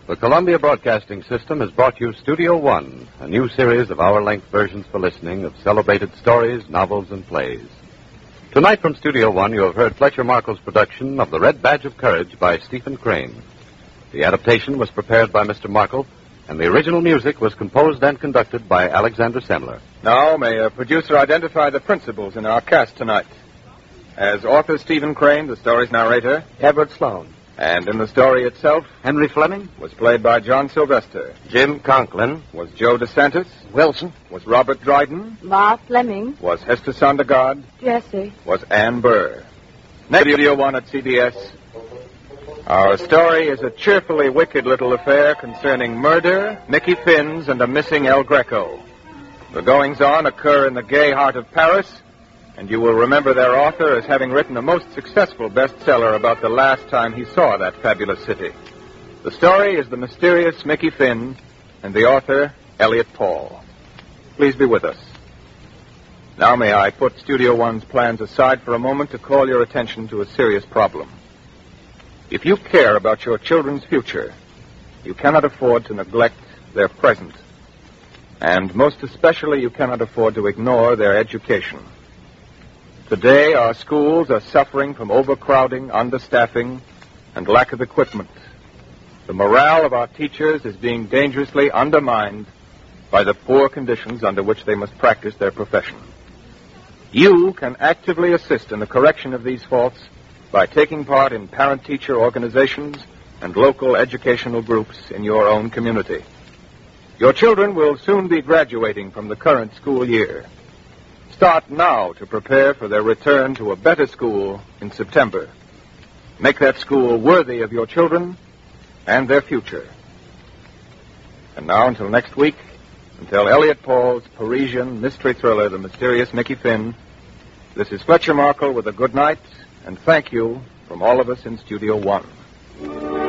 The Columbia Broadcasting System has brought you Studio One, a new series of hour-length versions for listening of celebrated stories, novels, and plays. Tonight from Studio One, you have heard Fletcher Markle's production of The Red Badge of Courage by Stephen Crane. The adaptation was prepared by Mr. Markle, and the original music was composed and conducted by Alexander Semmler. Now, may a producer identify the principals in our cast tonight? As author Stephen Crane, the story's narrator, Edward Sloan. And in the story itself, Henry Fleming. Was played by John Sylvester. Jim Conklin. Was Joe DeSantis. Wilson. Was Robert Dryden. Ma Fleming. Was Hester Sondergaard. Jesse. Was Ann Burr. Next, Studio One at CBS. Our story is a cheerfully wicked little affair concerning murder, Mickey Finns, and a missing El Greco. The goings-on occur in the gay heart of Paris, and you will remember their author as having written a most successful bestseller about the last time he saw that fabulous city. The story is The Mysterious Mickey Finn, and the author, Elliot Paul. Please be with us. Now may I put Studio One's plans aside for a moment to call your attention to a serious problem. If you care about your children's future, you cannot afford to neglect their present. And most especially, you cannot afford to ignore their education. Today, our schools are suffering from overcrowding, understaffing, and lack of equipment. The morale of our teachers is being dangerously undermined by the poor conditions under which they must practice their profession. You can actively assist in the correction of these faults by taking part in parent-teacher organizations and local educational groups in your own community. Your children will soon be graduating from the current school year. Start now to prepare for their return to a better school in September. Make that school worthy of your children and their future. And now, until next week, until Elliot Paul's Parisian mystery thriller, The Mysterious Mickey Finn, this is Fletcher Markle with a good night and thank you from all of us in Studio One.